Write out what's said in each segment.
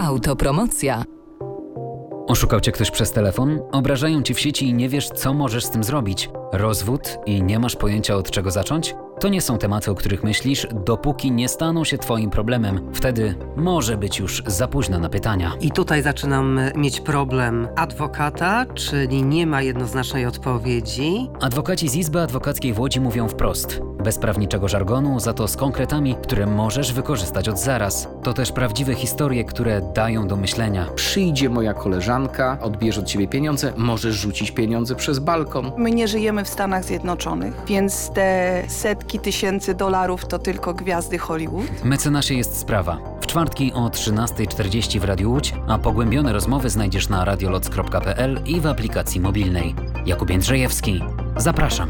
Autopromocja. Oszukał cię ktoś przez telefon? Obrażają cię w sieci i nie wiesz, co możesz z tym zrobić? Rozwód i nie masz pojęcia, od czego zacząć? To nie są tematy, o których myślisz, dopóki nie staną się twoim problemem. Wtedy może być już za późno na pytania. I tutaj zaczynam mieć problem adwokata, czyli nie ma jednoznacznej odpowiedzi. Adwokaci z Izby Adwokackiej w Łodzi mówią wprost. Bez prawniczego żargonu, za to z konkretami, które możesz wykorzystać od zaraz. To też prawdziwe historie, które dają do myślenia. Przyjdzie moja koleżanka, odbierze od ciebie pieniądze, możesz rzucić pieniądze przez balkon. My nie żyjemy w Stanach Zjednoczonych, więc te setki tysięcy dolarów to tylko gwiazdy Hollywood. Mecenasie jest sprawa. W czwartki o 13:40 w Radiu Łódź, a pogłębione rozmowy znajdziesz na radioloc.pl i w aplikacji mobilnej. Jakub Jędrzejewski. Zapraszam.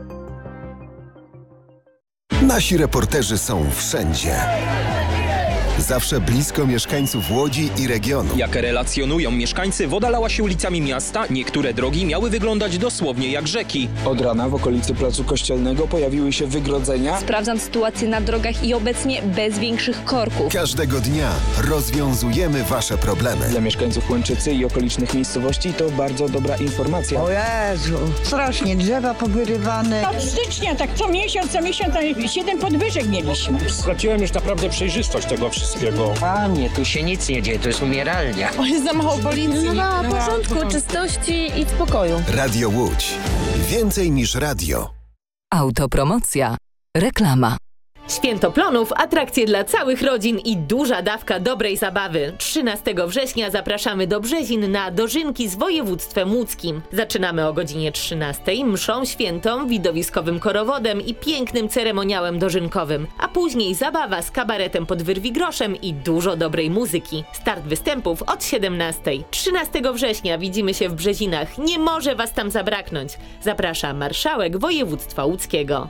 Nasi reporterzy są wszędzie. Zawsze blisko mieszkańców Łodzi i regionu. Jak relacjonują mieszkańcy, woda lała się ulicami miasta, niektóre drogi miały wyglądać dosłownie jak rzeki. Od rana w okolicy Placu Kościelnego pojawiły się wygrodzenia. Sprawdzam sytuację na drogach i obecnie bez większych korków. Każdego dnia rozwiązujemy wasze problemy. Dla mieszkańców Łęczycy i okolicznych miejscowości to bardzo dobra informacja. O Jezu, strasznie drzewa powyrywane. Od stycznia, tak co miesiąc 7 podwyżek mieliśmy. Straciłem już naprawdę przejrzystość tego wszystkiego. Panie, tu się nic nie dzieje, to jest umieralnia. O, jest za mało policji. Za mało porządku, czystości i spokoju. Radio Łódź. Więcej niż radio. Autopromocja. Reklama. Święto Plonów, atrakcje dla całych rodzin i duża dawka dobrej zabawy. 13 września zapraszamy do Brzezin na dożynki z województwem łódzkim. Zaczynamy o godzinie 13, mszą świętą, widowiskowym korowodem i pięknym ceremoniałem dożynkowym. A później zabawa z kabaretem pod Wyrwigroszem i dużo dobrej muzyki. Start występów od 17. 13 września widzimy się w Brzezinach. Nie może was tam zabraknąć. Zaprasza marszałek województwa łódzkiego.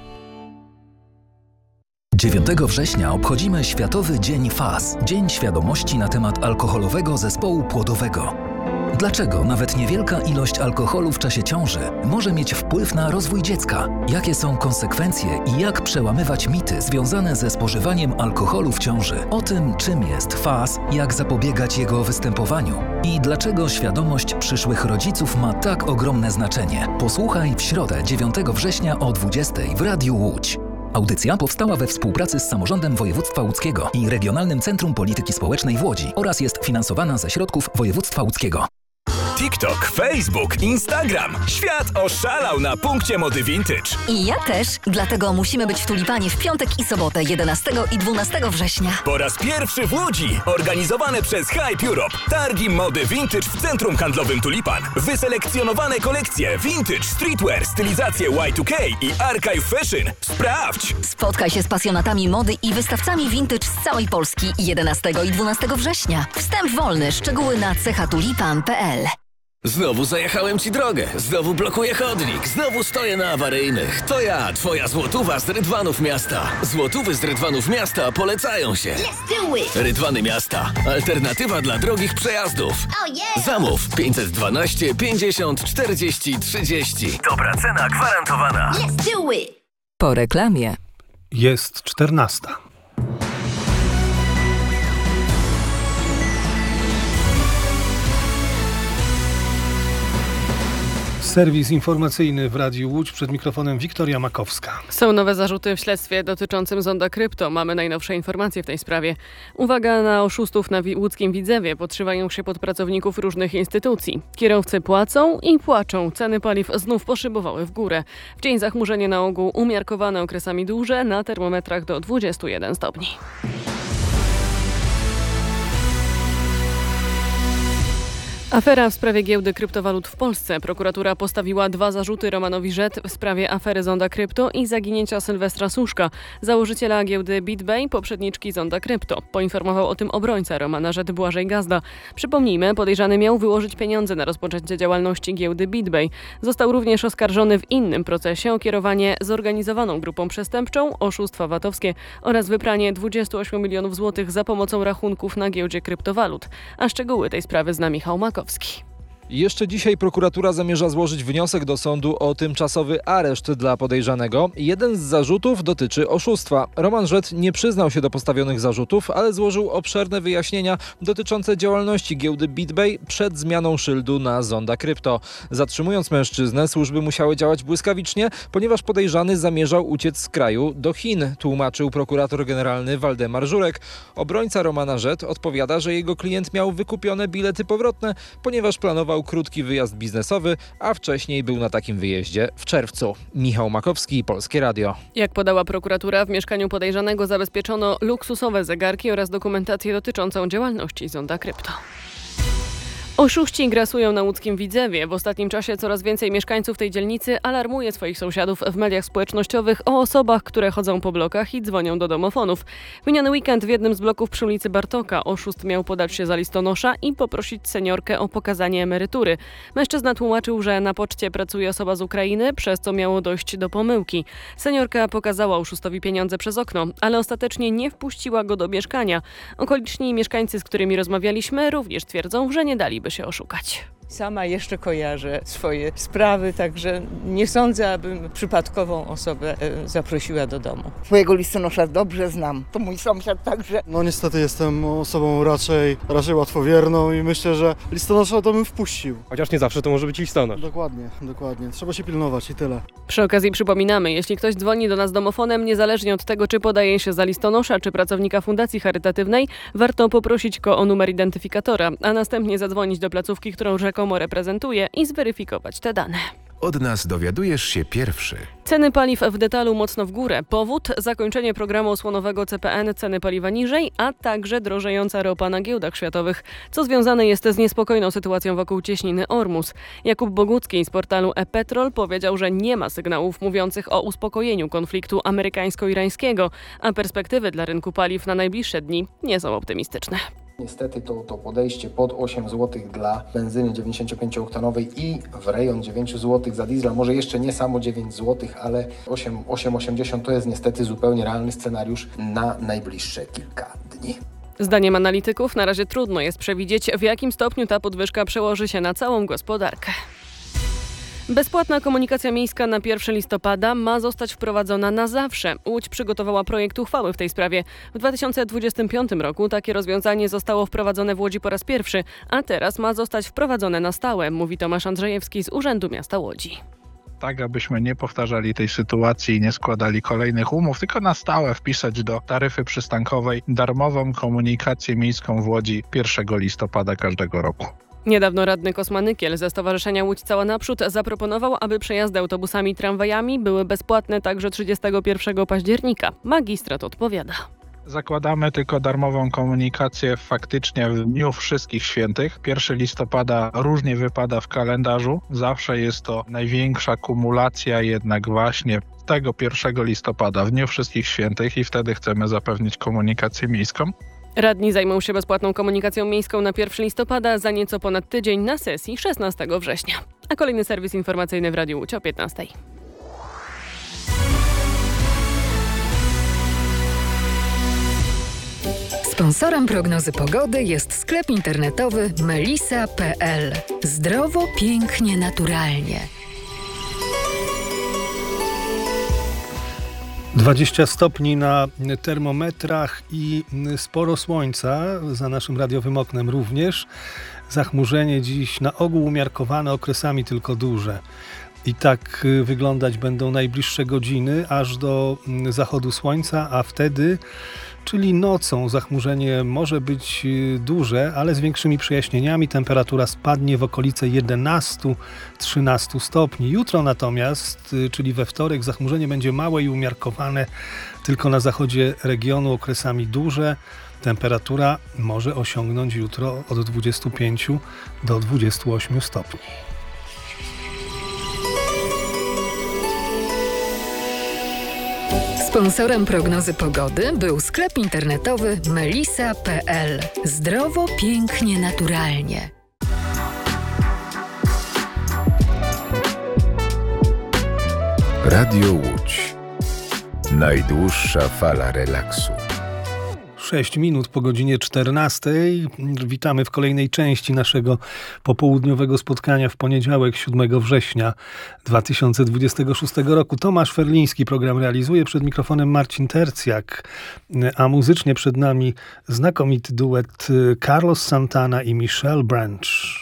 9 września obchodzimy Światowy Dzień FAS, Dzień Świadomości na temat alkoholowego zespołu płodowego. Dlaczego nawet niewielka ilość alkoholu w czasie ciąży może mieć wpływ na rozwój dziecka? Jakie są konsekwencje i jak przełamywać mity związane ze spożywaniem alkoholu w ciąży? O tym, czym jest FAS, jak zapobiegać jego występowaniu i dlaczego świadomość przyszłych rodziców ma tak ogromne znaczenie. Posłuchaj w środę 9 września o 20:00 w Radiu Łódź. Audycja powstała we współpracy z Samorządem Województwa Łódzkiego i Regionalnym Centrum Polityki Społecznej w Łodzi oraz jest finansowana ze środków województwa łódzkiego. TikTok, Facebook, Instagram. Świat oszalał na punkcie mody vintage. I ja też, dlatego musimy być w Tulipanie w piątek i sobotę 11 i 12 września. Po raz pierwszy w Łodzi, organizowane przez Hype Europe. Targi mody vintage w centrum handlowym Tulipan. Wyselekcjonowane kolekcje vintage, streetwear, stylizacje Y2K i archive fashion. Sprawdź! Spotkaj się z pasjonatami mody i wystawcami vintage z całej Polski 11 i 12 września. Wstęp wolny, szczegóły na chatulipan.pl. Znowu zajechałem ci drogę, znowu blokuję chodnik, znowu stoję na awaryjnych. To ja, twoja złotówa z Rydwanów Miasta. Złotówy z Rydwanów Miasta polecają się. Let's do it! Rydwany Miasta. Alternatywa dla drogich przejazdów. Oh yeah! Zamów 512 50 40 30. Dobra cena gwarantowana. Let's do it! Po reklamie. Jest 14. Serwis informacyjny w Radiu Łódź, przed mikrofonem Wiktoria Makowska. Są nowe zarzuty w śledztwie dotyczącym Zonda Krypto. Mamy najnowsze informacje w tej sprawie. Uwaga na oszustów na łódzkim Widzewie. Podszywają się pod pracowników różnych instytucji. Kierowcy płacą i płaczą. Ceny paliw znów poszybowały w górę. W dzień zachmurzenie na ogół umiarkowane, okresami duże, na termometrach do 21 stopni. Afera w sprawie giełdy kryptowalut w Polsce. Prokuratura postawiła 2 zarzuty Romanowi Rzet w sprawie afery Zonda Krypto i zaginięcia Sylwestra Suszka, założyciela giełdy BitBay, poprzedniczki Zonda Krypto. Poinformował o tym obrońca Romana Rzet Błażej Gazda. Przypomnijmy, podejrzany miał wyłożyć pieniądze na rozpoczęcie działalności giełdy BitBay. Został również oskarżony w innym procesie o kierowanie zorganizowaną grupą przestępczą, oszustwa VAT-owskie oraz wypranie 28 milionów złotych za pomocą rachunków na giełdzie kryptowalut. A szczegóły tej sprawy zna Michał Makowski. Jeszcze dzisiaj prokuratura zamierza złożyć wniosek do sądu o tymczasowy areszt dla podejrzanego. Jeden z zarzutów dotyczy oszustwa. Roman Żet nie przyznał się do postawionych zarzutów, ale złożył obszerne wyjaśnienia dotyczące działalności giełdy BitBay przed zmianą szyldu na Zonda Krypto. Zatrzymując mężczyznę, służby musiały działać błyskawicznie, ponieważ podejrzany zamierzał uciec z kraju do Chin, tłumaczył prokurator generalny Waldemar Żurek. Obrońca Romana Żet odpowiada, że jego klient miał wykupione bilety powrotne, ponieważ planował krótki wyjazd biznesowy, a wcześniej był na takim wyjeździe w czerwcu. Michał Makowski, Polskie Radio. Jak podała prokuratura, w mieszkaniu podejrzanego zabezpieczono luksusowe zegarki oraz dokumentację dotyczącą działalności Zonda Krypto. Oszuści grasują na łódzkim Widzewie. W ostatnim czasie coraz więcej mieszkańców tej dzielnicy alarmuje swoich sąsiadów w mediach społecznościowych o osobach, które chodzą po blokach i dzwonią do domofonów. Miniony weekend w jednym z bloków przy ulicy Bartoka oszust miał podać się za listonosza i poprosić seniorkę o pokazanie emerytury. Mężczyzna tłumaczył, że na poczcie pracuje osoba z Ukrainy, przez co miało dojść do pomyłki. Seniorka pokazała oszustowi pieniądze przez okno, ale ostatecznie nie wpuściła go do mieszkania. Okoliczni mieszkańcy, z którymi rozmawialiśmy, również twierdzą, że nie daliby się oszukać. Sama jeszcze kojarzę swoje sprawy, także nie sądzę, abym przypadkową osobę zaprosiła do domu. Twojego listonosza dobrze znam, to mój sąsiad także. No niestety jestem osobą raczej łatwowierną i myślę, że listonosza to bym wpuścił. Chociaż nie zawsze to może być listonosz. Dokładnie. Trzeba się pilnować i tyle. Przy okazji przypominamy, jeśli ktoś dzwoni do nas domofonem, niezależnie od tego, czy podaje się za listonosza, czy pracownika fundacji charytatywnej, warto poprosić go o numer identyfikatora, a następnie zadzwonić do placówki, którą rzekomo reprezentuje i zweryfikować te dane. Od nas dowiadujesz się pierwszy. Ceny paliw w detalu mocno w górę. Powód? Zakończenie programu osłonowego CPN, ceny paliwa niżej, a także drożejąca ropa na giełdach światowych, co związane jest z niespokojną sytuacją wokół cieśniny Ormus. Jakub Bogucki z portalu e-Petrol powiedział, że nie ma sygnałów mówiących o uspokojeniu konfliktu amerykańsko-irańskiego, a perspektywy dla rynku paliw na najbliższe dni nie są optymistyczne. Niestety to podejście pod 8 zł dla benzyny 95-oktanowej i w rejon 9 zł za diesla, może jeszcze nie samo 9 zł, ale 8,80 to jest niestety zupełnie realny scenariusz na najbliższe kilka dni. Zdaniem analityków na razie trudno jest przewidzieć, w jakim stopniu ta podwyżka przełoży się na całą gospodarkę. Bezpłatna komunikacja miejska na 1 listopada ma zostać wprowadzona na zawsze. Łódź przygotowała projekt uchwały w tej sprawie. W 2025 roku takie rozwiązanie zostało wprowadzone w Łodzi po raz pierwszy, a teraz ma zostać wprowadzone na stałe, mówi Tomasz Andrzejewski z Urzędu Miasta Łodzi. Tak, abyśmy nie powtarzali tej sytuacji i nie składali kolejnych umów, tylko na stałe wpisać do taryfy przystankowej darmową komunikację miejską w Łodzi 1 listopada każdego roku. Niedawno radny Kosmanykiel ze Stowarzyszenia Łódź Cała Naprzód zaproponował, aby przejazdy autobusami i tramwajami były bezpłatne także 31 października. Magistrat odpowiada. Zakładamy tylko darmową komunikację faktycznie w dniu wszystkich świętych. 1 listopada różnie wypada w kalendarzu. Zawsze jest to największa kumulacja jednak właśnie tego 1 listopada w dniu wszystkich świętych i wtedy chcemy zapewnić komunikację miejską. Radni zajmą się bezpłatną komunikacją miejską na 1 listopada za nieco ponad tydzień na sesji 16 września. A kolejny serwis informacyjny w Radiu Łódź o 15. Sponsorem prognozy pogody jest sklep internetowy melisa.pl. Zdrowo, pięknie, naturalnie. 20 stopni na termometrach i sporo słońca, za naszym radiowym oknem również. Zachmurzenie dziś na ogół umiarkowane, okresami tylko duże. I tak wyglądać będą najbliższe godziny, aż do zachodu słońca, a wtedy, czyli nocą, zachmurzenie może być duże, ale z większymi przejaśnieniami. Temperatura spadnie w okolice 11-13 stopni. Jutro natomiast, czyli we wtorek, zachmurzenie będzie małe i umiarkowane, tylko na zachodzie regionu, okresami duże. Temperatura może osiągnąć jutro od 25 do 28 stopni. Sponsorem prognozy pogody był sklep internetowy melisa.pl. Zdrowo, pięknie, naturalnie. Radio Łódź. Najdłuższa fala relaksu. 6 minut po godzinie 14. Witamy w kolejnej części naszego popołudniowego spotkania w poniedziałek 7 września 2026 roku. Tomasz Ferliński program realizuje, przed mikrofonem Marcin Tercjak, a muzycznie przed nami znakomity duet Carlos Santana i Michelle Branch.